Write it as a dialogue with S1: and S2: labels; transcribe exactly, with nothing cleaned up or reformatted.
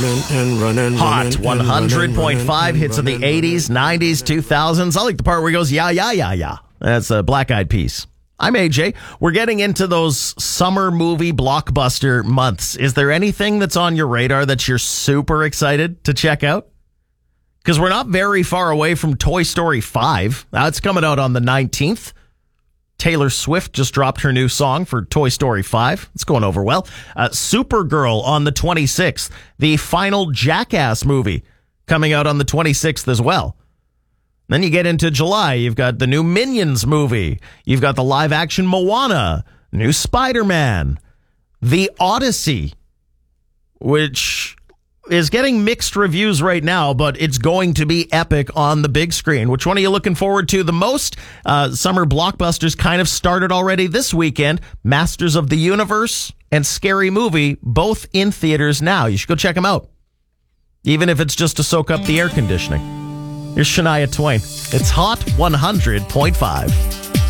S1: running and running.
S2: Hot one hundred point five hits of the eighties, nineties, two thousands. I like the part where he goes, yeah, yeah, yeah, yeah. That's a Black Eyed Peas. I'm A J. We're getting into those summer movie blockbuster months. Is there anything that's on your radar that you're super excited to check out? Because we're not very far away from Toy Story five. That's coming out on the nineteenth. Taylor Swift just dropped her new song for Toy Story five. It's going over well. Uh, Supergirl on the twenty-sixth. The final Jackass movie coming out on the twenty-sixth as well. Then you get into July. You've got the new Minions movie. You've got the live action Moana, new Spider-Man, The Odyssey, which is getting mixed reviews right now, but it's going to be epic on the big screen. Which one are you looking forward to the most? Uh, summer blockbusters kind of started already this weekend. Masters of the Universe and Scary Movie, both in theaters now. You should go check them out, even if it's just to soak up the air conditioning. Here's Shania Twain. It's Hot one hundred point five.